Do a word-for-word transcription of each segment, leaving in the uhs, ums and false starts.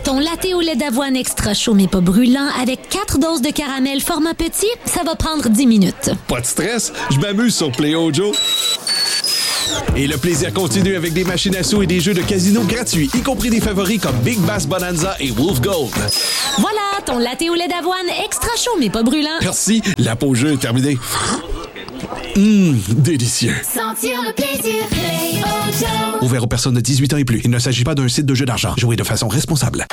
Ton latte au lait d'avoine extra chaud mais pas brûlant avec quatre doses de caramel format petit, ça va prendre dix minutes. Pas de stress, je m'amuse sur Play Ojo. Et le plaisir continue avec des machines à sous et des jeux de casino gratuits, y compris des favoris comme Big Bass Bonanza et Wolf Gold. Voilà, ton latte au lait d'avoine extra chaud mais pas brûlant. Merci, la pause jeu est terminée. Hum, délicieux. Sentir le plaisir, Play Ojo. Ouvert aux personnes de dix-huit ans et plus. Il ne s'agit pas d'un site de jeu d'argent. Jouez de façon responsable.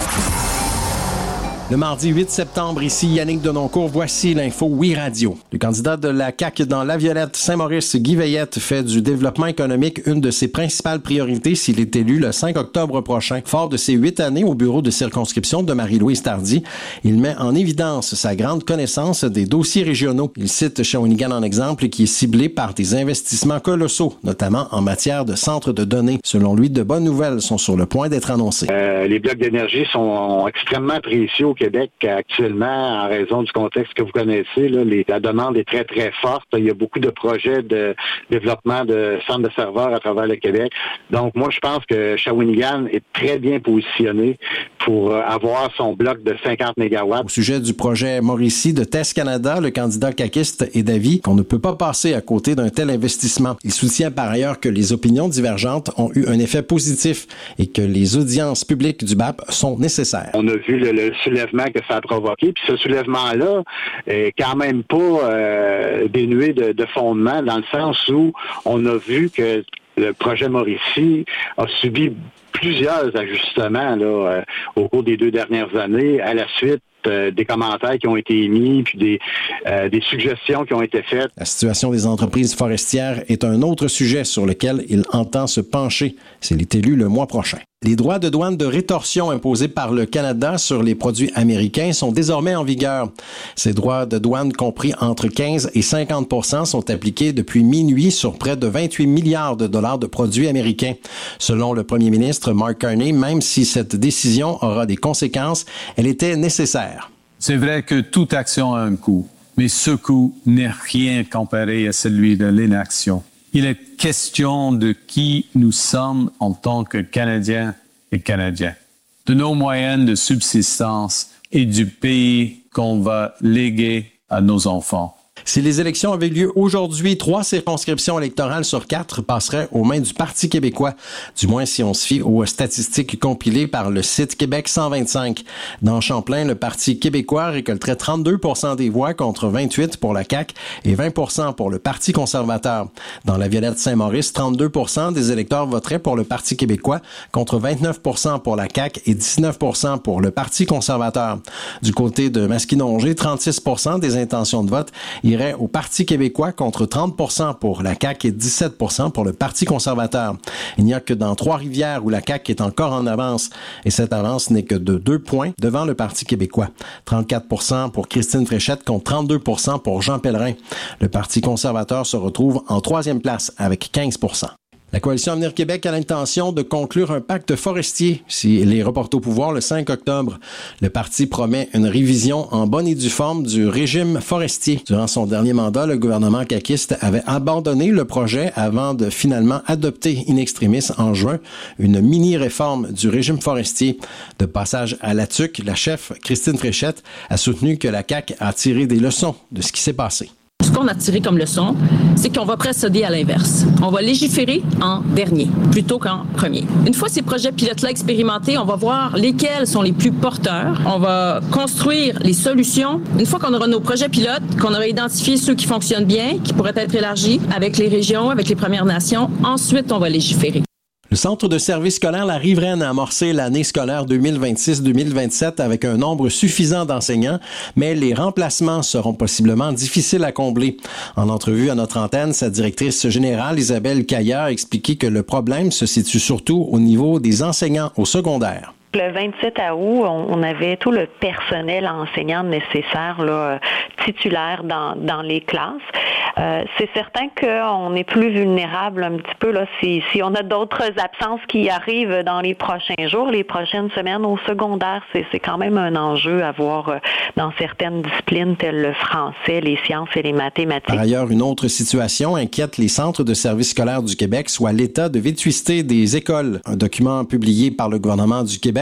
Le mardi huit septembre, ici Yannick Denoncourt, voici l'info Oui Radio. Le candidat de la C A Q dans La Violette, Saint-Maurice, Guy Veillette, fait du développement économique une de ses principales priorités s'il est élu le cinq octobre prochain. Fort de ses huit années au bureau de circonscription de Marie-Louise Tardy, il met en évidence sa grande connaissance des dossiers régionaux. Il cite Shawinigan en exemple qui est ciblé par des investissements colossaux, notamment en matière de centres de données. Selon lui, de bonnes nouvelles sont sur le point d'être annoncées. Euh, les blocs d'énergie sont extrêmement précieux au Québec actuellement en raison du contexte que vous connaissez. Là, les, la demande est très, très forte. Il y a beaucoup de projets de développement de centres de serveurs à travers le Québec. Donc, moi, je pense que Shawinigan est très bien positionné pour euh, avoir son bloc de cinquante mégawatts. Au sujet du projet Mauricie de T E S Canada, le candidat caquiste est d'avis qu'on ne peut pas passer à côté d'un tel investissement. Il soutient par ailleurs que les opinions divergentes ont eu un effet positif et que les audiences publiques du B A P sont nécessaires. On a vu le, le soulèvement que ça a provoqué, puis ce soulèvement-là est quand même pas euh, dénué de, de fondement, dans le sens où on a vu que le projet Mauricie a subi plusieurs ajustements là, euh, au cours des deux dernières années, à la suite euh, des commentaires qui ont été émis, puis des, euh, des suggestions qui ont été faites. La situation des entreprises forestières est un autre sujet sur lequel il entend se pencher s'il est élu le mois prochain. Les droits de douane de rétorsion imposés par le Canada sur les produits américains sont désormais en vigueur. Ces droits de douane compris entre quinze et cinquante pour cent sont appliqués depuis minuit sur près de vingt-huit milliards de dollars de produits américains. Selon le premier ministre Mark Carney, même si cette décision aura des conséquences, elle était nécessaire. C'est vrai que toute action a un coût, mais ce coût n'est rien comparé à celui de l'inaction. Il est question de qui nous sommes en tant que Canadiens et Canadiens, de nos moyens de subsistance et du pays qu'on va léguer à nos enfants. Si les élections avaient lieu aujourd'hui, trois circonscriptions électorales sur quatre passeraient aux mains du Parti québécois, du moins si on se fie aux statistiques compilées par le site Québec cent vingt-cinq. Dans Champlain, le Parti québécois récolterait trente-deux pour cent des voix contre vingt-huit pour la C A Q et vingt pour cent pour le Parti conservateur. Dans la Violette-Saint-Maurice, trente-deux pour cent des électeurs voteraient pour le Parti québécois contre vingt-neuf pour cent pour la C A Q et dix-neuf pour cent pour le Parti conservateur. Du côté de Masquinongé, trente-six pour cent des intentions de vote iraient au Parti québécois contre trente pour cent pour la C A Q et dix-sept pour cent pour le Parti conservateur. Il n'y a que dans Trois-Rivières où la C A Q est encore en avance et cette avance n'est que de deux points devant le Parti québécois. trente-quatre pour cent pour Christine Fréchette contre trente-deux pour cent pour Jean Pellerin. Le Parti conservateur se retrouve en troisième place avec quinze pour cent. La Coalition Avenir Québec a l'intention de conclure un pacte forestier s'il est reporté au pouvoir le cinq octobre. Le parti promet une révision en bonne et due forme du régime forestier. Durant son dernier mandat, le gouvernement caquiste avait abandonné le projet avant de finalement adopter in extremis en juin une mini-réforme du régime forestier. De passage à la T U C, la chef Christine Fréchette a soutenu que la C A Q a tiré des leçons de ce qui s'est passé. Ce qu'on a tiré comme leçon, c'est qu'on va procéder à l'inverse. On va légiférer en dernier, plutôt qu'en premier. Une fois ces projets pilotes-là expérimentés, on va voir lesquels sont les plus porteurs. On va construire les solutions. Une fois qu'on aura nos projets pilotes, qu'on aura identifié ceux qui fonctionnent bien, qui pourraient être élargis avec les régions, avec les Premières Nations, ensuite on va légiférer. Le Centre de services scolaires La Riveraine a amorcé l'année scolaire deux mille vingt-six deux mille vingt-sept avec un nombre suffisant d'enseignants, mais les remplacements seront possiblement difficiles à combler. En entrevue à notre antenne, sa directrice générale, Isabelle Caillard, a expliqué que le problème se situe surtout au niveau des enseignants au secondaire. Le vingt-sept août, on avait tout le personnel enseignant nécessaire, là, titulaire dans, dans les classes. Euh, c'est certain qu'on est plus vulnérable un petit peu là si, si on a d'autres absences qui arrivent dans les prochains jours, les prochaines semaines au secondaire. C'est, c'est quand même un enjeu à voir dans certaines disciplines telles le français, les sciences et les mathématiques. Par ailleurs, une autre situation inquiète les centres de services scolaires du Québec, soit l'état de vétusté des écoles. Un document publié par le gouvernement du Québec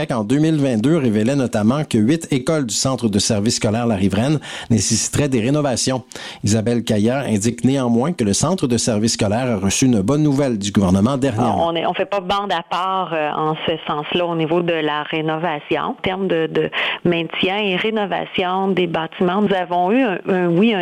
Québec en deux mille vingt-deux révélait notamment que huit écoles du centre de service scolaire La Riveraine nécessiteraient des rénovations. Isabelle Caillard indique néanmoins que le centre de service scolaire a reçu une bonne nouvelle du gouvernement dernièrement. On ne on fait pas bande à part euh, en ce sens-là au niveau de la rénovation. En termes de, de maintien et rénovation des bâtiments, nous avons eu, un, un, oui, un